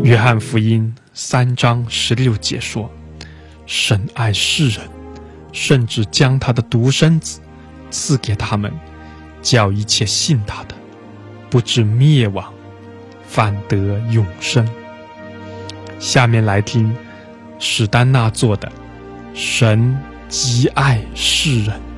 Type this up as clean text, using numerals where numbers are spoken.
约翰福音3章16节说，神爱世人，甚至将他的独生子赐给他们，叫一切信他的不至灭亡，反得永生。下面来听史丹纳做的《神极爱世人》。